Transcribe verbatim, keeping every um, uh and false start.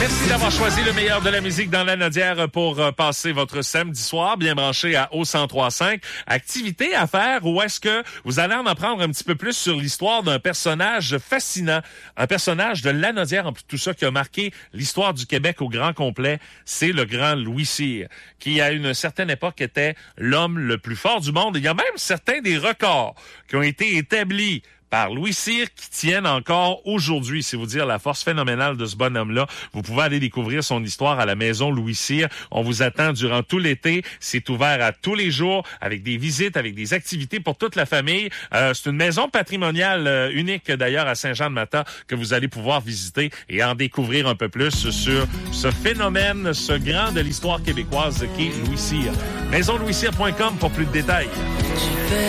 Merci d'avoir choisi le meilleur de la musique dans la Nodière pour euh, passer votre samedi soir bien branché à O cent trois cinq. Activité à faire où est-ce que vous allez en apprendre un petit peu plus sur l'histoire d'un personnage fascinant, un personnage de la Nodière, en plus de tout ça qui a marqué l'histoire du Québec au grand complet, c'est le grand Louis Cyr, qui à une certaine époque était l'homme le plus fort du monde. Il y a même certains des records qui ont été établis par Louis Cyr qui tiennent encore aujourd'hui. C'est vous dire la force phénoménale de ce bonhomme-là. Vous pouvez aller découvrir son histoire à la maison Louis Cyr. On vous attend durant tout l'été. C'est ouvert à tous les jours avec des visites, avec des activités pour toute la famille. Euh, c'est une maison patrimoniale euh, unique d'ailleurs à Saint-Jean-de-Mata que vous allez pouvoir visiter et en découvrir un peu plus sur ce phénomène, ce grand de l'histoire québécoise qui est Louis Cyr. maison louis cyr point com pour plus de détails.